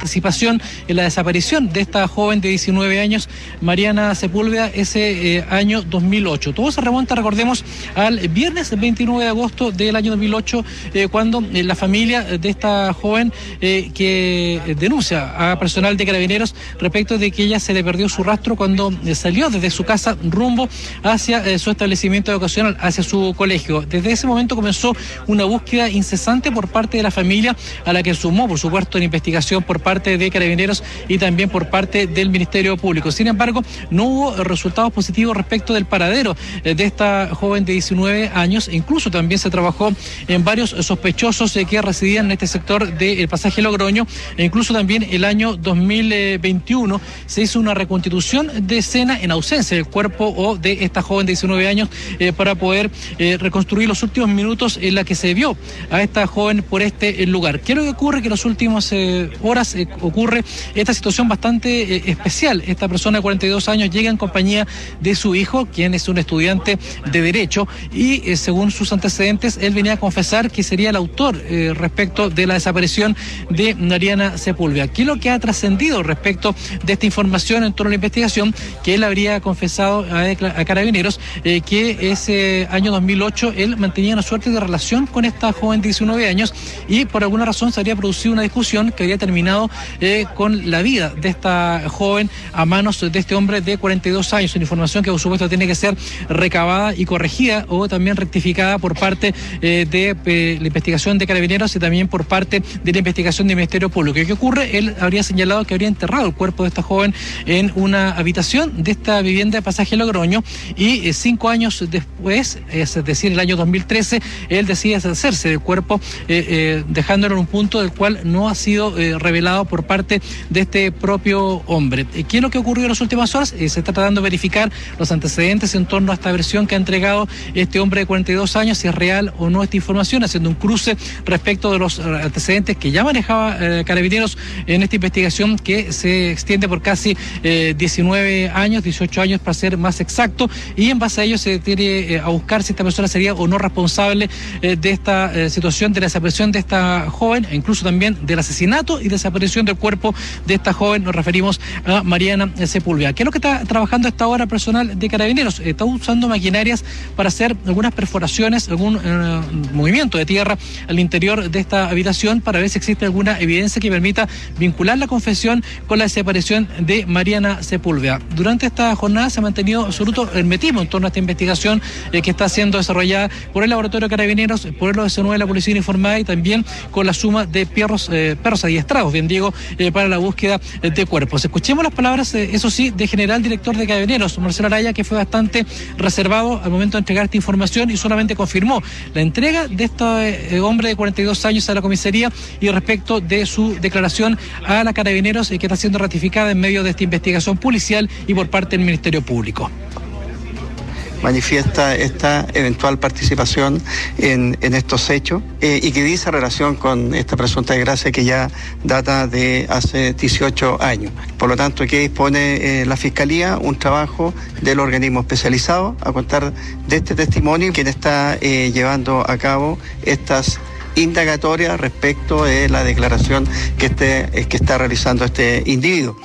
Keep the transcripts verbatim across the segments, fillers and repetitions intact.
participación en la desaparición de esta joven de diecinueve años, Mariana Sepúlveda, ese eh, año dos mil ocho. Todo se remonta, recordemos, al viernes veintinueve de agosto del año dos mil ocho, eh, cuando eh, la familia de esta joven eh, que denuncia a personal de Carabineros respecto de que ella se le perdió su rastro cuando eh, salió desde su casa rumbo hacia eh, su establecimiento educacional, hacia su colegio. Desde ese momento comenzó una búsqueda incesante por parte de la familia, a la que sumó, por supuesto, la investigación por parte de Carabineros y también por parte del Ministerio Público. Sin embargo, no hubo resultados positivos respecto del paradero eh, de esta joven de diecinueve años. Incluso también se trabajó en varios sospechosos eh, que residían en este sector del pasaje Logroño, e incluso también el año dos mil veintiuno se hizo una reconstitución de escena en ausencia del cuerpo o de esta joven de diecinueve años eh, para poder eh, reconstruir los últimos minutos en la que se vio a esta joven por este lugar. ¿Qué es lo que ocurre? Que en las últimas eh, horas eh, ocurre esta situación bastante eh, especial. Esta persona de cuarenta y dos años llega en compañía de su hijo, quien es un estudiante de Derecho, y eh, según sus antecedentes, él venía a confesar que sería el autor eh, respecto de la desaparición de Mariana Sepúlveda. ¿Qué es lo que ha trascendido respecto de esta información en torno a la investigación? Que él habría confesado a, a Carabineros eh, que ese año dos mil ocho él mantenía una suerte de relación con esta joven de diecinueve años y por alguna razón se habría producido una discusión que habría terminado eh, con la vida de esta joven a manos de este hombre de cuarenta y dos años. Una información que por supuesto tiene que ser recabada y corregida o también rectificada por parte eh, de eh, la investigación de Carabineros y también por parte de la investigación del Ministerio Público. ¿Qué ocurre? Él habría señalado que habría enterrado el cuerpo de esta joven en una habitación de esta vivienda de pasaje Logroño y eh, cinco años después, es decir, el año dos mil trece, él decide deshacerse del cuerpo eh, eh, dejándolo en un punto del cual no ha sido eh, revelado por parte de este propio hombre. ¿Qué es lo que ocurrió en las últimas horas? Eh, se está tratando de verificar los antecedentes en torno a esta versión que ha entregado este hombre de cuarenta y dos años, si es real o no esta información, haciendo un cruce respecto de los antecedentes que ya manejaba eh, Carabineros en esta investigación que se extiende por casi eh, diecinueve años, dieciocho años para ser más exacto, y en base a ello se tiene eh, a buscar si esta persona sería o no responsable eh, de esta eh, situación de la desaparición de esta joven, e incluso también del asesinato y desaparición del cuerpo de esta joven. Nos referimos a Mariana Sepúlveda. ¿Qué es lo que está trabajando hasta ahora personal de Carabineros? Está usando maquinarias para hacer algunas perforaciones, algún eh, movimiento de tierra al interior de esta habitación para ver si existe alguna evidencia que permita vincular la confesión con la desaparición de Mariana Sepúlveda. Durante esta jornada se ha mantenido absoluto hermetismo en torno a esta investigación eh, que está siendo desarrollada por el Laboratorio de Carabineros, por el O S nueve de la Policía Uniformada y también con la suma de perros, eh, perros adiestrados, bien digo, eh, para la búsqueda de cuerpos. Escuchemos las palabras, eh, eso sí, del general director de Carabineros, Marcelo Araya, que fue bastante reservado al momento de entregar esta información y solamente confirmó la entrega de este eh, hombre de cuarenta y dos años a la comisaría y respecto de su declaración a la Carabineros eh, que está siendo ratificada en medio de esta investigación policial y por parte del Ministerio Público. Manifiesta esta eventual participación en, en estos hechos eh, y que dice relación con esta presunta desgracia que ya data de hace dieciocho años. Por lo tanto, que dispone eh, la Fiscalía un trabajo del organismo especializado a contar de este testimonio, quien está eh, llevando a cabo estas indagatorias respecto de la declaración que, este, que está realizando este individuo.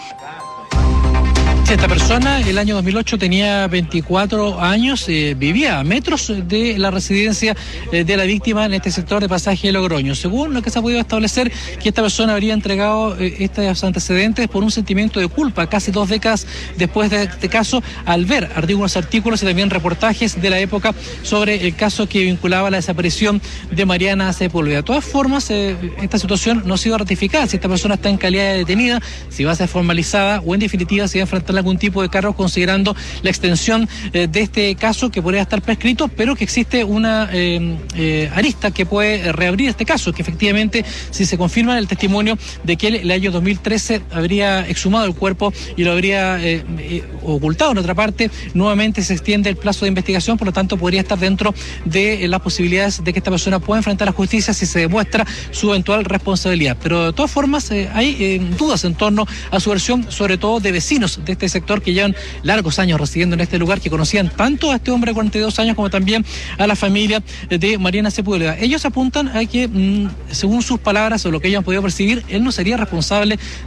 Esta persona, el año dos mil ocho, tenía veinticuatro años, eh, vivía a metros de la residencia eh, de la víctima en este sector de pasaje Logroño. Según lo que se ha podido establecer, que esta persona habría entregado eh, estos antecedentes por un sentimiento de culpa casi dos décadas después de este caso, al ver algunos artículos y también reportajes de la época sobre el caso que vinculaba la desaparición de Mariana Sepúlveda. De todas formas, eh, esta situación no ha sido ratificada. Si esta persona está en calidad de detenida, si va a ser formalizada o en definitiva si va a enfrentar algún tipo de cargos, considerando la extensión eh, de este caso que podría estar prescrito, pero que existe una eh, eh, arista que puede reabrir este caso, que efectivamente, si se confirma el testimonio de que él, el año dos mil trece habría exhumado el cuerpo y lo habría eh, eh, ocultado en otra parte, nuevamente se extiende el plazo de investigación, por lo tanto podría estar dentro de eh, las posibilidades de que esta persona pueda enfrentar la justicia si se demuestra su eventual responsabilidad. Pero de todas formas eh, hay eh, dudas en torno a su versión, sobre todo de vecinos de este sector que llevan largos años residiendo en este lugar, que conocían tanto a este hombre de cuarenta y dos años como también a la familia de Mariana Sepúlveda. Ellos apuntan a que, mmm, según sus palabras o lo que ellos han podido percibir, él no sería responsable